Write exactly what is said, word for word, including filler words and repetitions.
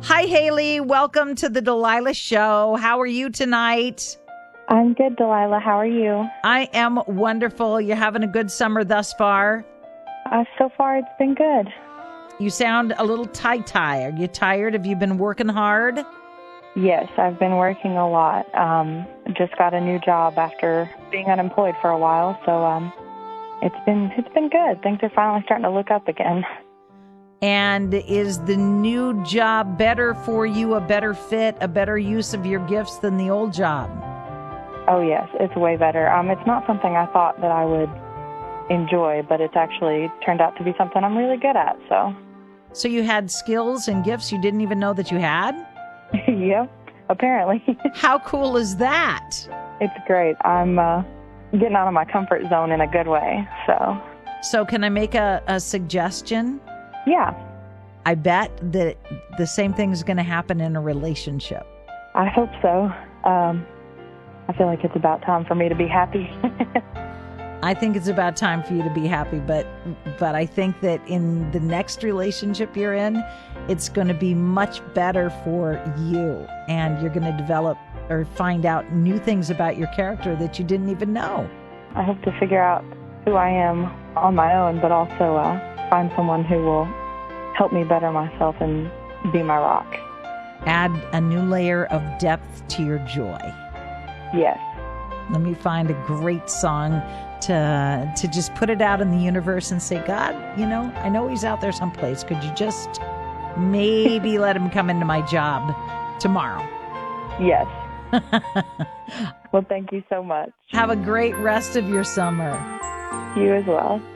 Hi, Haley. Welcome to the Delilah Show. How are you tonight? I'm good, Delilah. How are you? I am wonderful. You're having a good summer thus far? Uh, so far, it's been good. You sound a little tie-tie. Are you tired? Have you been working hard? Yes, I've been working a lot. Um, just got a new job after being unemployed for a while, so um, it's been it's been good. Things are finally starting to look up again. And is the new job better for you, a better fit, a better use of your gifts than the old job? Oh, yes, it's way better. Um, it's not something I thought that I would enjoy, but it's actually turned out to be something I'm really good at, so. So you had skills and gifts you didn't even know that you had? Yep, apparently. How cool is that? It's great. I'm uh, getting out of my comfort zone in a good way, so. So can I make a, a suggestion? Yeah. I bet that the same thing is going to happen in a relationship. I hope so. Um, I feel like it's about time for me to be happy. I think it's about time for you to be happy, but but I think that in the next relationship you're in, it's going to be much better for you, and you're going to develop or find out new things about your character that you didn't even know. I hope to figure out who I am on my own, but also uh, find someone who will help me better myself and be my rock. Add a new layer of depth to your joy. Yes. Let me find a great song to to just put it out in the universe and say, God, you know, I know he's out there someplace. Could you just maybe let him come into my job tomorrow? Yes. Well, thank you so much. Have a great rest of your summer. You as well.